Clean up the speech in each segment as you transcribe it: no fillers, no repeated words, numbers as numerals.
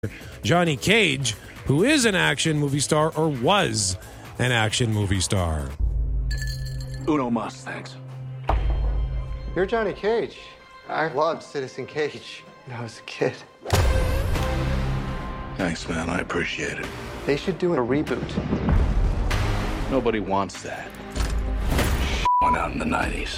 Johnny Cage, who is an action movie star or was an action movie star. Uno mas, thanks. You're Johnny Cage. I loved Citizen Cage when I was a kid. Thanks, man. I appreciate it. They should do a reboot. Nobody wants that. Went out in the 90s.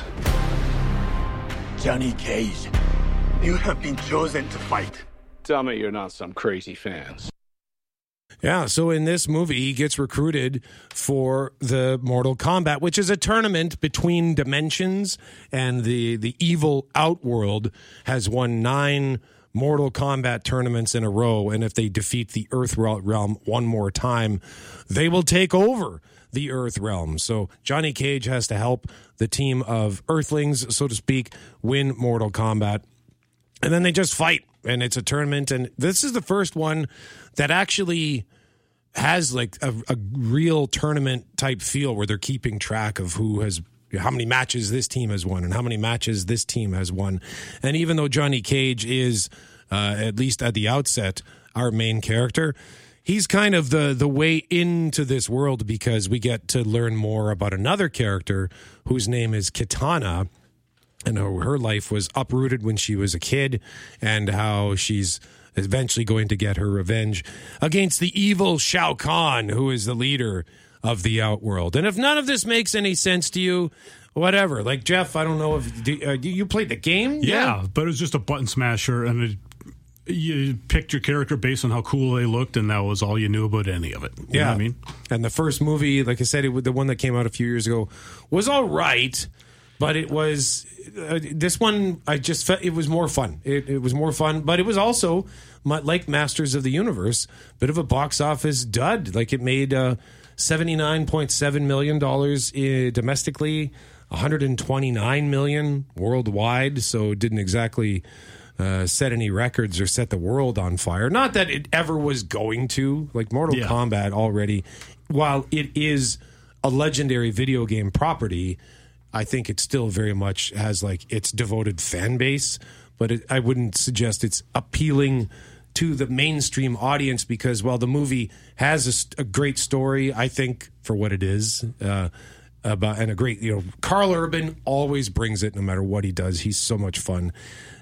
Johnny Cage, you have been chosen to fight. Tell me you're not some crazy fans. Yeah, so in this movie, he gets recruited for the Mortal Kombat, which is a tournament between dimensions, and the evil Outworld has won 9 Mortal Kombat tournaments in a row, and if they defeat the Earth Realm one more time, they will take over the Earth Realm. So Johnny Cage has to help the team of Earthlings, so to speak, win Mortal Kombat. And then they just fight, and it's a tournament, and this is the first one that actually has like a real tournament type feel where they're keeping track of how many matches this team has won and how many matches this team has won. And even though Johnny Cage is, at least at the outset, our main character, he's kind of the way into this world, because we get to learn more about another character whose name is Kitana, and her life was uprooted when she was a kid, and how she's eventually going to get her revenge against the evil Shao Kahn, who is the leader of the Outworld. And if none of this makes any sense to you, whatever. Like, Jeff, I don't know if you played the game? Yeah, but it was just a button smasher, and you picked your character based on how cool they looked, and that was all you knew about any of it. You know what I mean? And the first movie, like I said, the one that came out a few years ago, was all right, but it was... this one, I just felt it was more fun. It was more fun, but it was also, like Masters of the Universe, a bit of a box office dud. Like, it made $79.7 million domestically, $129 million worldwide, so it didn't exactly set any records or set the world on fire. Not that it ever was going to. Like, Mortal Kombat already, while it is a legendary video game property, I think it still very much has like its devoted fan base, but I wouldn't suggest it's appealing to the mainstream audience, because while the movie has a great story, I think, for what it is, about, and a great, Karl Urban always brings it no matter what he does. He's so much fun.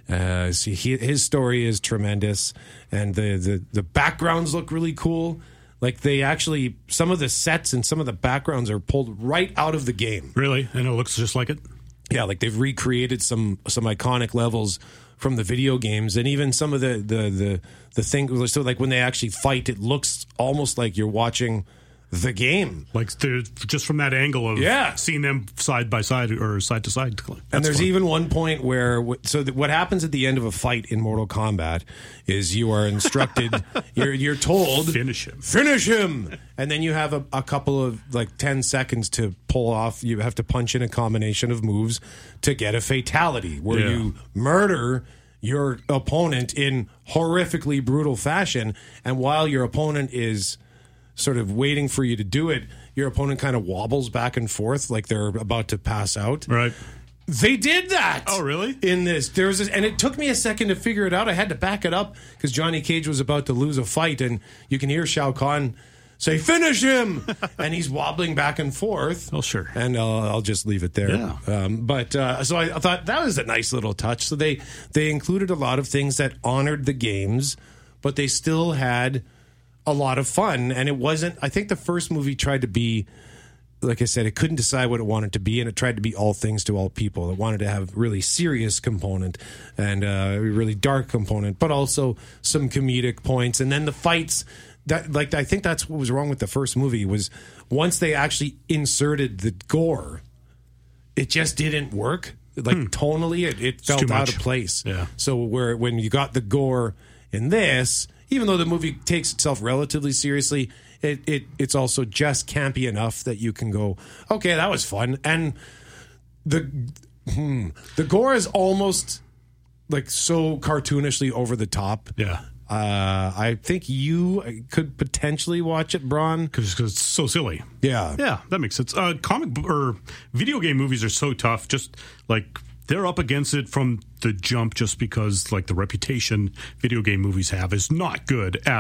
His story is tremendous, and the backgrounds look really cool. Like, they actually, some of the sets and some of the backgrounds are pulled right out of the game. Really? And it looks just like it? Yeah, like they've recreated some iconic levels from the video games, and even some of the things. So, like, when they actually fight, it looks almost like you're watching the game. Like, just from that angle of seeing them side by side or side to side. And there's even one point where, what happens at the end of a fight in Mortal Kombat is you are instructed, you're told, finish him. And then you have a couple of, like, 10 seconds to pull off. You have to punch in a combination of moves to get a fatality where you murder your opponent in horrifically brutal fashion. And while your opponent is sort of waiting for you to do it, your opponent kind of wobbles back and forth like they're about to pass out. Right. They did that. Oh, really? In this. And it took me a second to figure it out. I had to back it up because Johnny Cage was about to lose a fight, and you can hear Shao Kahn say, "Finish him!" and he's wobbling back and forth. Oh, sure. And I'll just leave it there. Yeah. So I thought that was a nice little touch. So they included a lot of things that honored the games, but they still had a lot of fun. And it wasn't, I think the first movie tried to be, like I said, it couldn't decide what it wanted to be, and it tried to be all things to all people. It wanted to have really serious component and a really dark component, but also some comedic points. And then the fights, I think that's what was wrong with the first movie, was once they actually inserted the gore, it just didn't work. Like, tonally, it felt out of place. Yeah. So when you got the gore in this, even though the movie takes itself relatively seriously, it's also just campy enough that you can go, okay, that was fun. And the gore is almost like so cartoonishly over the top. Yeah. I think you could potentially watch it, Braun, because it's so silly. Yeah, that makes sense. Comic or video game movies are so tough. Just like they're up against it from the jump just because, like, the reputation video game movies have is not good at